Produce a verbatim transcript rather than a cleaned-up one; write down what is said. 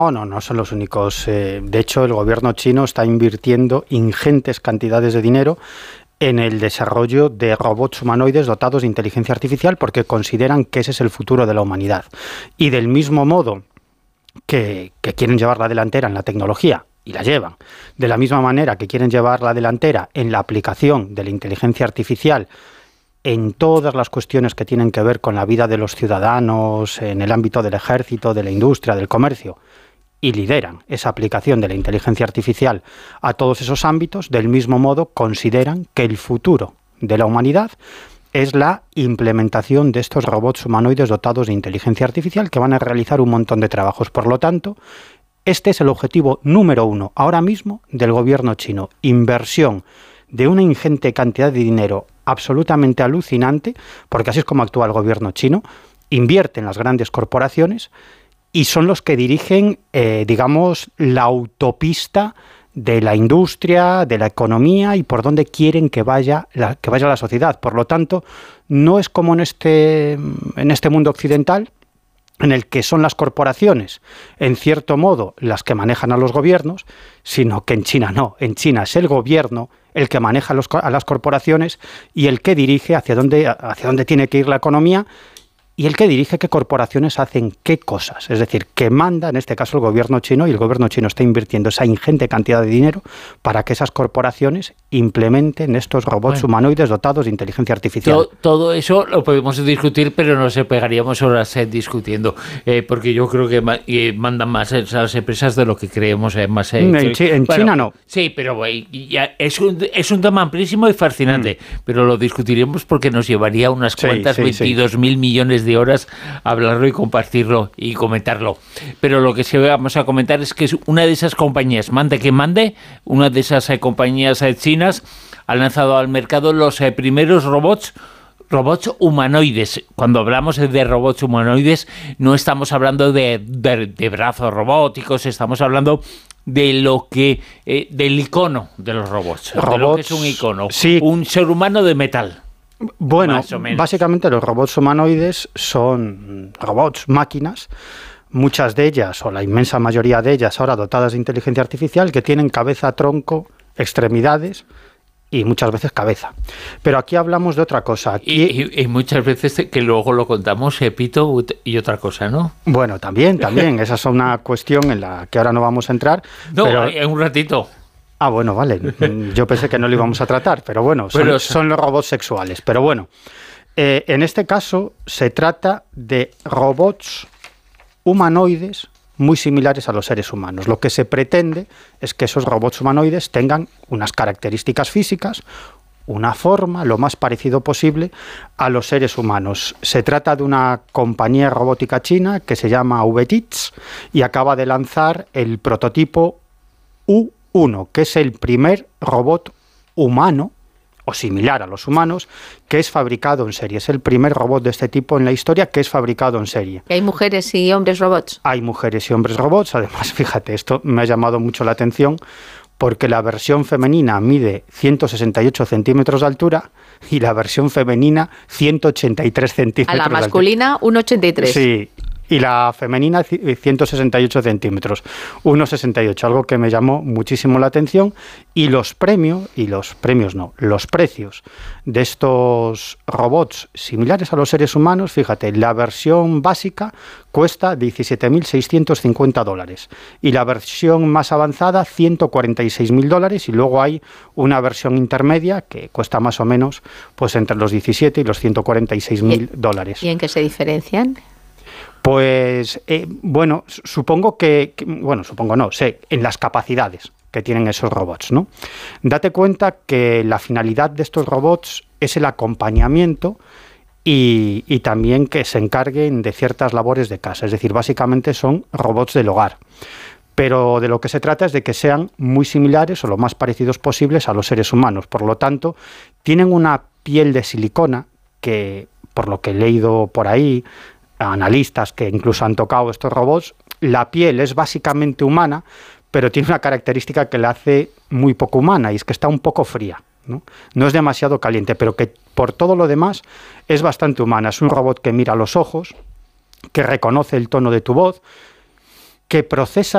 No, no, no son los únicos. Eh, de hecho, el gobierno chino está invirtiendo ingentes cantidades de dinero en el desarrollo de robots humanoides dotados de inteligencia artificial porque consideran que ese es el futuro de la humanidad. Y del mismo modo que, que quieren llevar la delantera en la tecnología, y la llevan, de la misma manera que quieren llevar la delantera en la aplicación de la inteligencia artificial en todas las cuestiones que tienen que ver con la vida de los ciudadanos, en el ámbito del ejército, de la industria, del comercio, y lideran esa aplicación de la inteligencia artificial a todos esos ámbitos, del mismo modo consideran que el futuro de la humanidad es la implementación de estos robots humanoides dotados de inteligencia artificial que van a realizar un montón de trabajos. Por lo tanto, este es el objetivo número uno ahora mismo del gobierno chino. Inversión de una ingente cantidad de dinero absolutamente alucinante, porque así es como actúa el gobierno chino. Invierten las grandes corporaciones y son los que dirigen, eh, digamos, la autopista de la industria, de la economía y por dónde quieren que vaya la, que vaya la sociedad. Por lo tanto, no es como en este, en este mundo occidental, en el que son las corporaciones, en cierto modo, las que manejan a los gobiernos, sino que en China no. En China es el gobierno el que maneja a, los, a las corporaciones y el que dirige hacia dónde, hacia dónde tiene que ir la economía y el que dirige qué corporaciones hacen qué cosas. Es decir, que manda, en este caso, el gobierno chino, y el gobierno chino está invirtiendo esa ingente cantidad de dinero para que esas corporaciones implementen estos robots bueno. humanoides dotados de inteligencia artificial. Todo, todo eso lo podemos discutir, pero nos pegaríamos horas eh, discutiendo, eh, porque yo creo que ma- eh, mandan más esas empresas de lo que creemos eh, más. Eh, en que, chi- en bueno, China no. Sí, pero eh, ya es, un, es un tema amplísimo y fascinante, mm. pero lo discutiremos porque nos llevaría unas sí, cuantas sí, veintidós mil sí. millones de horas hablarlo y compartirlo y comentarlo. Pero lo que sí vamos a comentar es que una de esas compañías, mande que mande, una de esas eh, compañías eh, chinas ha lanzado al mercado los eh, primeros robots robots humanoides. Cuando hablamos de robots humanoides no estamos hablando de, de, de brazos robóticos, estamos hablando de lo que eh, del icono de los robots, robots, de lo que es un icono, sí. un ser humano de metal. Bueno, básicamente los robots humanoides son robots, máquinas, muchas de ellas, o la inmensa mayoría de ellas, ahora dotadas de inteligencia artificial, que tienen cabeza, tronco, extremidades y muchas veces cabeza. Pero aquí hablamos de otra cosa. Aquí... Y, y, y muchas veces que luego lo contamos, eh, pito y otra cosa, ¿no? Bueno, también, también. Esa es una cuestión en la que ahora no vamos a entrar. No, pero... en un ratito. Ah, bueno, vale. Yo pensé que no lo íbamos a tratar, pero bueno, son, pero, son los robots sexuales. Pero bueno, eh, en este caso se trata de robots humanoides muy similares a los seres humanos. Lo que se pretende es que esos robots humanoides tengan unas características físicas, una forma lo más parecido posible a los seres humanos. Se trata de una compañía robótica china que se llama VTITS y acaba de lanzar el prototipo U uno, que es el primer robot humano o similar a los humanos que es fabricado en serie. Es el primer robot de este tipo en la historia que es fabricado en serie. ¿Hay mujeres y hombres robots? Hay mujeres y hombres robots. Además, fíjate, esto me ha llamado mucho la atención porque la versión femenina mide ciento sesenta y ocho centímetros de altura y la versión femenina ciento ochenta y tres centímetros. A la masculina, uno ochenta y tres. Sí. Y la femenina ciento sesenta y ocho centímetros, uno sesenta y ocho, algo que me llamó muchísimo la atención. Y los premios, y los premios no, los precios de estos robots similares a los seres humanos, fíjate, la versión básica cuesta diecisiete mil seiscientos cincuenta dólares y la versión más avanzada ciento cuarenta y seis mil dólares y luego hay una versión intermedia que cuesta más o menos pues entre los diecisiete y los ciento cuarenta y seis mil dólares. ¿Y en qué se diferencian? Pues, eh, bueno, supongo que, que, bueno, supongo no, sé, en las capacidades que tienen esos robots, ¿no? Date cuenta que la finalidad de estos robots es el acompañamiento y, y también que se encarguen de ciertas labores de casa, es decir, básicamente son robots del hogar. Pero de lo que se trata es de que sean muy similares o lo más parecidos posibles a los seres humanos. Por lo tanto, tienen una piel de silicona que, por lo que he leído por ahí, analistas que incluso han tocado estos robots, la piel es básicamente humana, pero tiene una característica que la hace muy poco humana y es que está un poco fría, ¿no? No es demasiado caliente, pero que por todo lo demás es bastante humana. Es un robot que mira a los ojos, que reconoce el tono de tu voz, que procesa